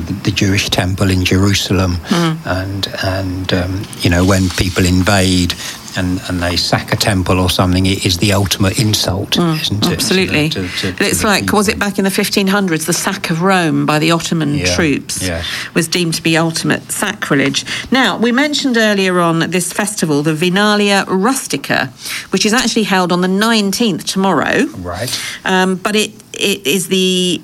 the Jewish temple in Jerusalem, and when people invade and they sack a temple or something, it is the ultimate insult, isn't it? Absolutely. It's like, people. Was it back in the 1500s, the sack of Rome by the Ottoman troops was deemed to be ultimate sacrilege. Now, we mentioned earlier on this festival, the Vinalia Rustica, which is actually held on the 19th, tomorrow. Right. But it is the...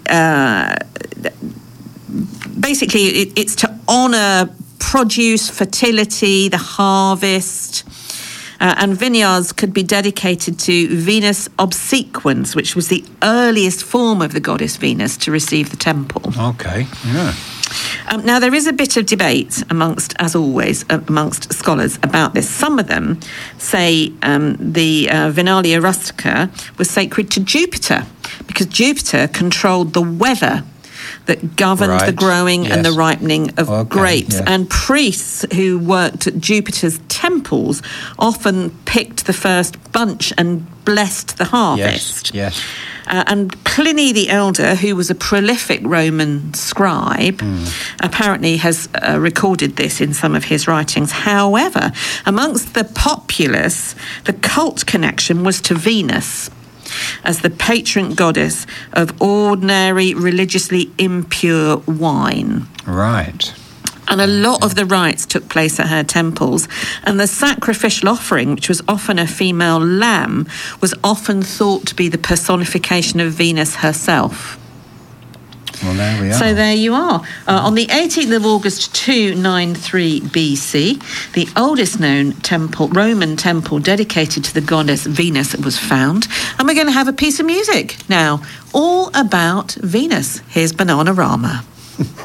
basically, it's to honour produce, fertility, the harvest... and vineyards could be dedicated to Venus obsequens, which was the earliest form of the goddess Venus to receive the temple. Okay, yeah. Now, there is a bit of debate amongst scholars about this. Some of them say the Vinalia Rustica was sacred to Jupiter, because Jupiter controlled the weather that governed the growing and the ripening of grapes. Yeah. And priests who worked at Jupiter's temples often picked the first bunch and blessed the harvest. Yes. And Pliny the Elder, who was a prolific Roman scribe, apparently has recorded this in some of his writings. However, amongst the populace, the cult connection was to Venus as the patron goddess of ordinary, religiously impure wine. Right. And a lot of the rites took place at her temples, and the sacrificial offering, which was often a female lamb, was often thought to be the personification of Venus herself. Well, there we are. So there you are. On the 18th of August 293 BC, the oldest known Roman temple dedicated to the goddess Venus was found. And we're going to have a piece of music now, all about Venus. Here's Bananarama.